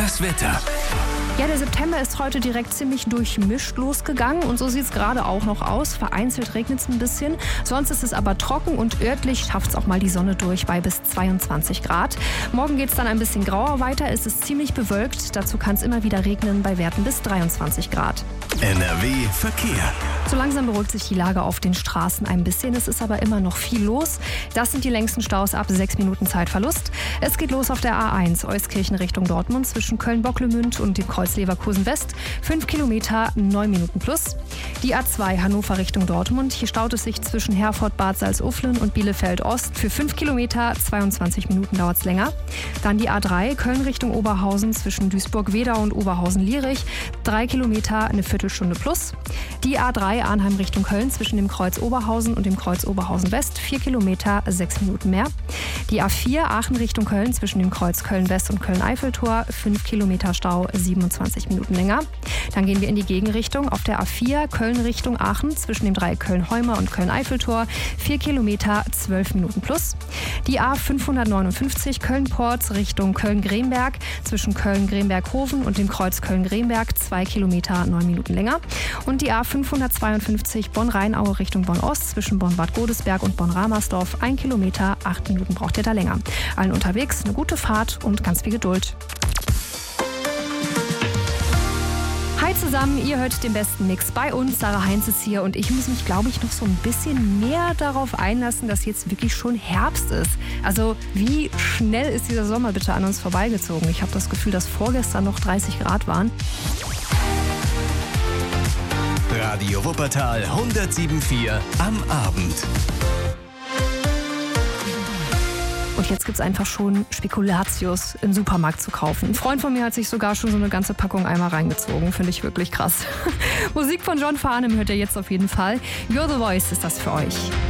Das Wetter. Ja, der September ist heute direkt ziemlich durchmischt losgegangen und so sieht es gerade auch noch aus. Vereinzelt regnet es ein bisschen, sonst ist es aber trocken und örtlich schafft es auch mal die Sonne durch bei bis 22 Grad. Morgen geht es dann ein bisschen grauer weiter, es ist ziemlich bewölkt, dazu kann es immer wieder regnen bei Werten bis 23 Grad. NRW Verkehr. So langsam beruhigt sich die Lage auf den Straßen ein bisschen, es ist aber immer noch viel los. Das sind die längsten Staus ab 6 Minuten Zeitverlust. Es geht los auf der A1 Euskirchen Richtung Dortmund zwischen Köln-Bocklemünd und dem Kreuz Leverkusen West. 5 Kilometer, 9 Minuten plus. Die A2 Hannover Richtung Dortmund. Hier staut es sich zwischen Herford, Bad Salzuflen und Bielefeld Ost. Für 5 Kilometer, 22 Minuten dauert es länger. Dann die A3 Köln Richtung Oberhausen zwischen Duisburg-Wedau und Oberhausen-Lierich. 3 Kilometer, eine Viertelstunde plus. Die A3 Arnheim Richtung Köln zwischen dem Kreuz Oberhausen und dem Kreuz Oberhausen West. 4 Kilometer, 6 Minuten mehr. Die A4 Aachen Richtung Köln zwischen dem Kreuz Köln West und Köln-Eiffeltor. 5 Kilometer Stau, 27 Minuten länger. Dann gehen wir in die Gegenrichtung. Auf der A4 Köln Richtung Aachen zwischen dem Dreieck Köln-Heumer und Köln-Eiffeltor 4 Kilometer, 12 Minuten plus. Die A559 Köln-Porz Richtung Köln-Gremberg zwischen Köln-Gremberg-Hoven und dem Kreuz Köln-Gremberg 2 Kilometer, 9 Minuten länger. Und die A552 Bonn-Rheinaue Richtung Bonn-Ost zwischen Bonn-Bad Godesberg und Bonn-Ramersdorf 1 Kilometer, 8 Minuten braucht ihr da länger. Allen unterwegs eine gute Fahrt und ganz viel Geduld. Hi zusammen, ihr hört den besten Mix bei uns. Sarah Heinz ist hier und ich muss mich, glaube ich, noch so ein bisschen mehr darauf einlassen, dass jetzt wirklich schon Herbst ist. Also wie schnell ist dieser Sommer bitte an uns vorbeigezogen? Ich habe das Gefühl, dass vorgestern noch 30 Grad waren. Radio Wuppertal 107.4 am Abend. Und jetzt gibt es einfach schon Spekulatius im Supermarkt zu kaufen. Ein Freund von mir hat sich sogar schon so eine ganze Packung Eimer reingezogen. Finde ich wirklich krass. Musik von John Farnham hört ihr jetzt auf jeden Fall. You're the Voice ist das für euch.